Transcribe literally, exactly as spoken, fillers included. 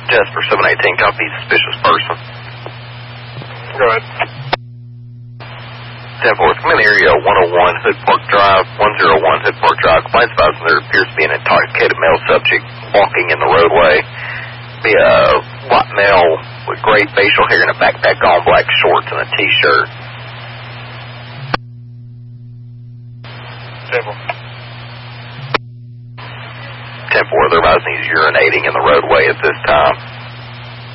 Jasper seven eighteen, copy suspicious person. Go ahead. ten four, come in area one oh one Hood Park Drive, one oh one Hood Park Drive. Complaints advising there appears to be an intoxicated male subject walking in the roadway. Be a white male with gray facial hair and a backpack on, black shorts and a t-shirt. ten four. ten four, they're advising he's urinating in the roadway at this time.